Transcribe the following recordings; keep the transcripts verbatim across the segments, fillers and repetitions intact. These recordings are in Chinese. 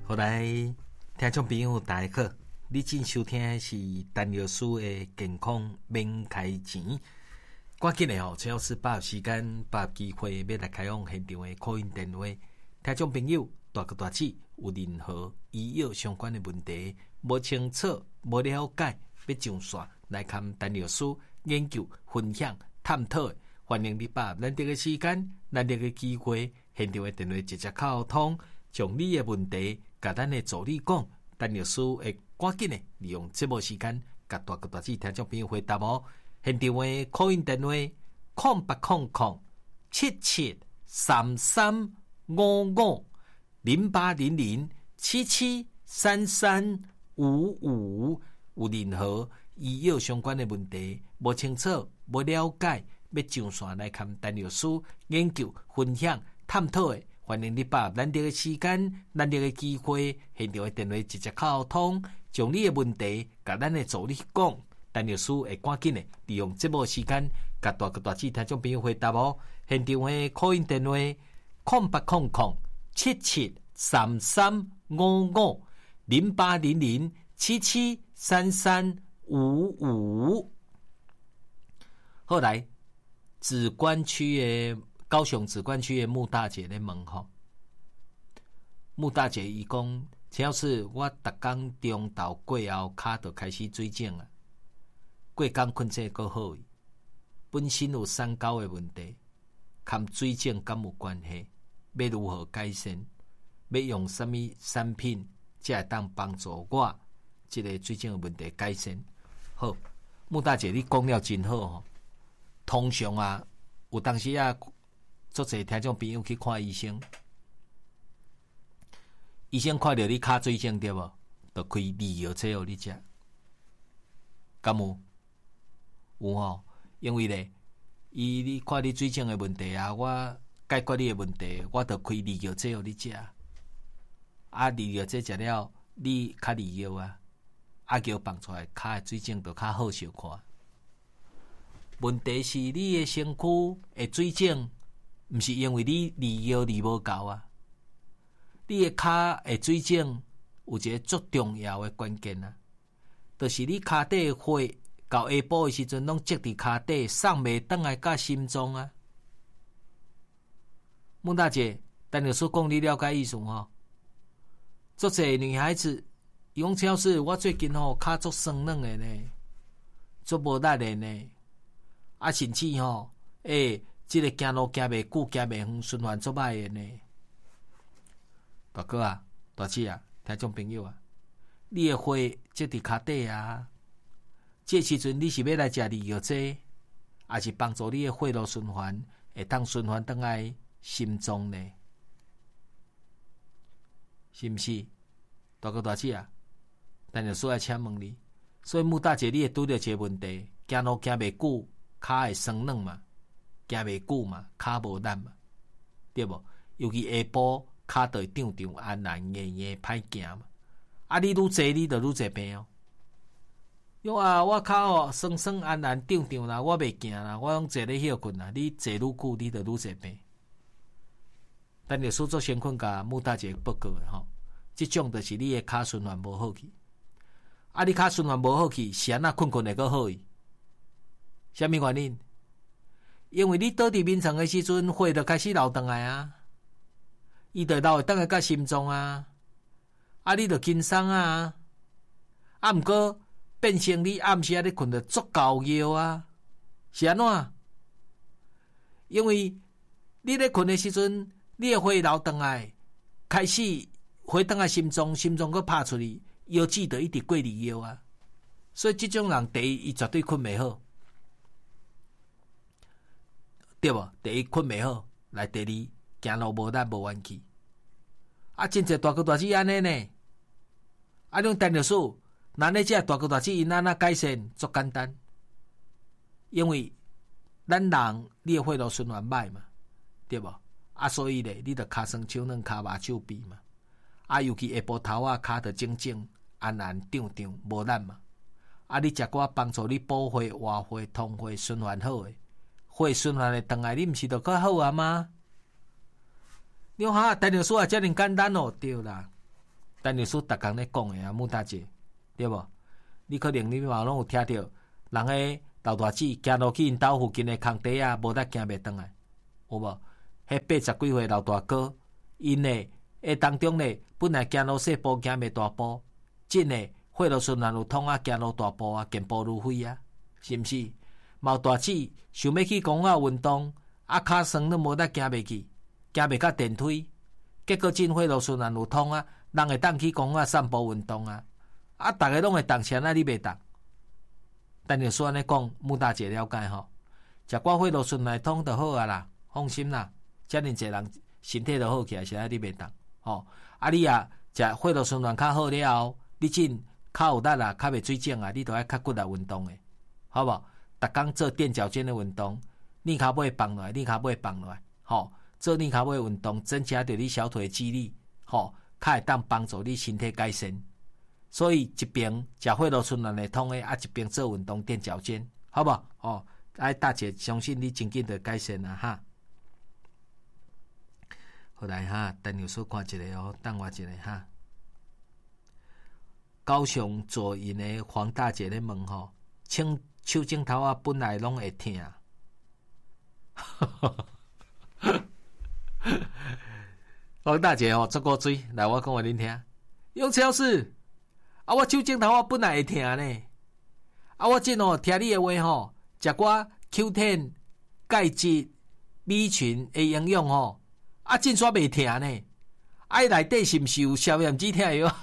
好来，听众朋友大家好，你正收听的是陈药师的健康免开钱。赶紧的吼，只要是把握时间、把握机会，要来开放现场的 call in 电话。听众朋友大哥大姐有任何医药相关的问题，无清楚、无了解，要上线来看陈药师研究、分享、探讨的，欢迎你把握难得的时间、难得的机会，现场的电话直接沟通。将你的问题，甲咱的助理讲，陈律师会赶紧的利用节目时间，甲大哥大姐听众朋友回答哦。现场的 call in 电话：空八空空七七三三五五零八零零七七三三五五。有任何医药相关的问题，无清楚、无了解，要上线来看陈律师研究、分享、探讨的。欢迎你把握难得的时间、难得的机会，现场的电话直接沟通，将你的问题甲咱的助理讲，陈律师会赶紧的利用节目时间，甲大哥大姐听众朋友回答哦。现场的 call in 电话：空八空空七七三三五五零八零零七七三三五五。后来，梓官区的。高雄梓官区的穆大姐咧问吼，穆大姐伊讲，只要是我逐工中昼过后，骹就开始水肿啊，过工困醒阁好，本身有三高的问题，含水肿敢有关系？要如何改善？要用什么产品才会当帮助我这个水肿的问题改善？好，穆大姐你讲了真好吼，通常啊，有当时啊。做侪听众朋友去看医生，医生看到你骹水肿对无，就开利药册互你食，敢有？有吼，因为咧，伊你看你水肿的问题啊，我解决你的问题，我就开利药册互你食。啊，利药册食了，你较利药啊，啊叫放出来，骹的水肿就较好小看。问题是你的身躯的水肿。毋是因为你利药利无够啊，你的骹的水肿有一个足重要的关键啊，就是你骹底血到下晡的时阵，拢积伫骹底，送袂转来甲心脏啊。孟大姐，陈律师讲你了解意思吼？足侪女孩子，伊讲超市，我最近吼骹足酸软的呢，足无力的呢，啊，甚至吼，诶、欸。这个行路行袂久，行袂远，循环足歹的呢。大哥啊，大姐啊，听众朋友啊，你的血积伫骹底啊，这时阵你是要来食利药剂，还是帮助你的血路循环，会当循环转来心脏呢？是毋是？大哥大姐啊，但是所以请问你，所以穆大姐你会拄到一个问题，行路行袂久，骹会酸软嘛？行袂久嘛，骹无力嘛，对无？尤其下晡骹就会胀胀、安安硬硬、歹行嘛。啊，你愈坐你就愈侪病哦。哟啊，我骹哦酸酸安安胀胀啦，我袂行啦，我拢坐咧休困啦。你坐愈久，你就愈侪病。但是所做先困甲穆大姐报告诶吼，即种就是你诶骹循环无好去。啊，你骹循环无好去，是安那困困会阁好去？啥物原因？因为你倒伫眠床的时阵，血就开始流转来啊，伊就流会转来到心脏啊，啊，你就轻松啊，啊，毋过变成你暗时啊咧困得足够药啊，是安怎？因为你咧困的时阵，你的血流转来，开始血转来心脏，心脏佫拍出去，药剂就一直过利药啊，所以即种人第一，伊绝对困袂好。对无？第一困袂好，来第二行路无力无元气。啊，真侪大哥大姐安尼呢？啊，种陈律师，咱咧这大哥大姐因安那改善足简单，因为咱人你的血路循环歹嘛，对无？啊，所以咧，你着骹酸手软，骹麻手痹嘛。啊，尤其下晡头啊，骹着肿肿、安安胀胀无力嘛。啊，你食寡帮助你补血、活血、通血、循环好诶。血循环的转来，你毋是就较好啊吗？你讲哈，陈律师啊，遮尔简单哦，对啦。 陈律师逐工咧讲诶啊，穆大姐，对无？你可能你嘛拢有听到人诶老大姊行落去因兜附近诶空地啊，无得行袂转来，有无？迄八十几岁老大哥，因诶诶当中咧，本来行路细步行袂大步，真诶血路顺然有通啊，行路大步啊，健步如飞啊，是毋是？嘛有大姊想要去公园运动，啊骹酸都无得行袂去，行袂到电梯，结果真血路顺然有通啊，人会当去公园散步运动啊，啊，逐个拢会动车啊，你袂动？但是说安尼讲，穆大姐了解吼，食寡血路顺来通就好啊啦，放心啦。遮尔侪人身体就好起来，是啊，你袂动吼。啊，你啊食血路顺较好了后，你真较有力啊，较袂水肿啊，你都爱较骨力运动诶，好无？逐工做垫脚尖诶运动，你骹尾放落来，你骹尾放落来，吼，做你骹尾运动，增加着你小腿肌力，吼，较会当帮助你身体改善。所以一边食血路顺会通诶，啊一边做运动垫脚尖，好无？哦，哎，大姐相信你真紧着改善啊哈。好来哈，陈律师看一个哦，等我一下哈。高雄左营的黄大姐咧问吼，手手指头啊本来拢会痛。黄大姐哦，做过水来，我讲互恁听。永超师，啊我手指头啊本来会痛呢，啊我真哦听你的话吼，食寡 Q 十 钙质 B 群的营养吼。啊，真煞袂疼呢！啊，内底是毋是有消炎止疼药？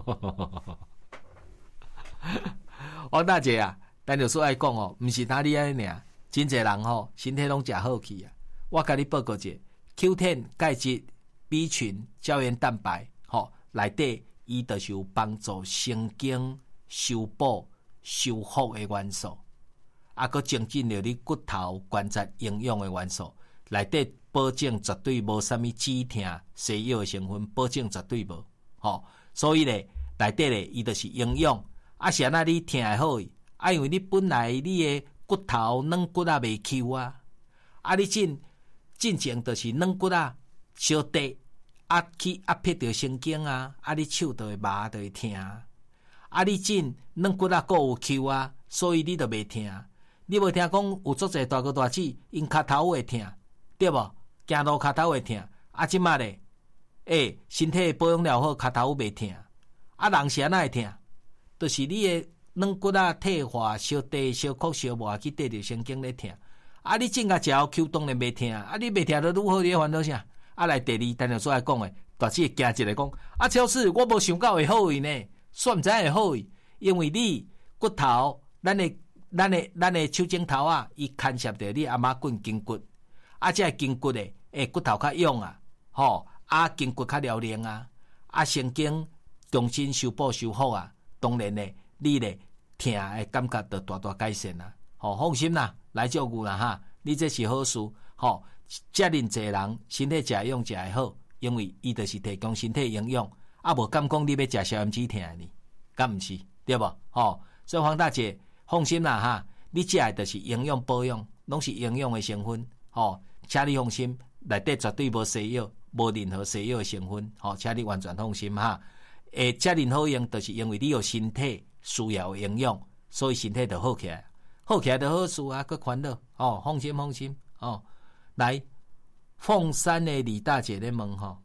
王大姐啊，咱就说爱讲哦，毋是哪里安尼尔，真侪人吼身体拢食好去啊。我甲你报告者 ，Q 十 钙质 B 群胶原蛋白，吼内底伊就是有帮助神经修补、修复的元素，啊，佮增进了你骨头关节营养的元素，内底。保证绝对无啥物止痛西药的成分，保证绝对无，吼、哦。所以咧，内底咧，伊就是营养。啊，是安那你痛会好？啊，因为你本来你的骨头软骨啊未 Q 啊，啊，你进进前就是软骨啊小低，啊去压迫着神经啊，啊，你手就会麻就会痛。啊，你进软骨啊够有 Q 啊，所以你就袂痛。你无听讲有足侪大哥大姊因骹头会痛，对无？行路骹头会痛，啊，即马咧，诶，身体保养了好，骹头袂痛。啊，人是安那会痛？就是你诶软骨啊退化、小低、小骨、小磨去对着神经咧痛。啊，你正甲食后 Q 当然袂痛，啊，你袂痛就愈好，你烦恼啥？啊，来第二，单就所来讲诶，大姊会惊一个讲，啊，超市我无想到会好伊呢，煞毋知会好伊，因为你骨头，咱诶、咱诶、咱诶手指头啊，伊牵涉着你阿妈棍筋骨。啊，这筋骨诶，诶骨头较勇啊，吼、哦，啊筋骨较嘹亮啊，啊神经重新修补修复啊，当然咧，你咧疼诶感觉就大大改善啦。吼、哦，放心啦，来照顾啦哈，你这是好事。吼、哦，遮尔侪人身体食用食会好，因为伊就是提供身体营养，啊无敢讲你要食消炎止疼呢，敢毋是对无？吼、哦，所以黄大姐放心啦哈，你食诶就是营养保养，拢是营养诶成分。吼、哦，请你放心，内底绝对无西药，无任何西药的成分。吼、哦，请你完全放心哈。诶，遮尔好用，就是因为你有身体需要的营养，所以身体就好起来，好起来就好事啊，佮欢乐。哦，放心放心。哦，来，凤山的李大姐咧问吼，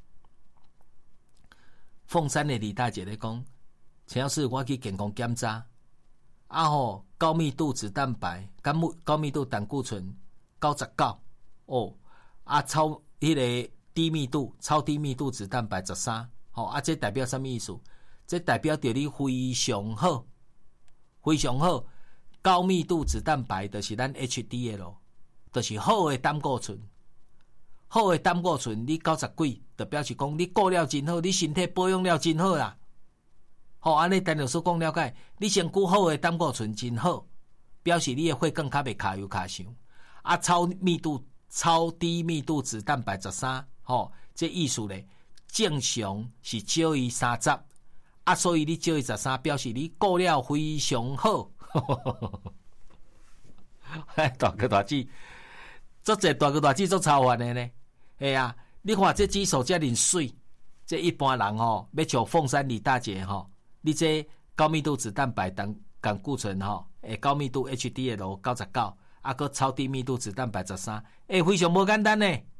凤山的李大姐咧讲，陈老师，我去健康检查，啊吼，高密度脂蛋白、高密高密度胆固醇。九十九哦，啊超迄个低密度、超低密度脂蛋白十三，吼啊，这代表什么意思？这代表着你非常好，非常好。高密度脂蛋白就是咱 H D L， 就是好的胆固醇。好的胆固醇你九十几，就表示讲你顾了真好，你身体保养了真好啦。吼，安尼单就所讲了解，你身躯好的胆固醇真好，表示你的血管较袂卡油卡伤。啊，超密度、超低密度脂蛋白十三，吼，这意思咧，正常是少于三十，啊，所以你少于十三，表示你顾了非常好。大哥大姊，足侪大哥大姊足超凡的呢，系啊，你看这指数遮尔水， 这一般人吼，要像凤山李大姐吼，你这高密度脂蛋白胆胆固醇吼，诶，高密度 H D L 九十九，啊，个超低密度脂蛋白十三，诶，非常无简单呢。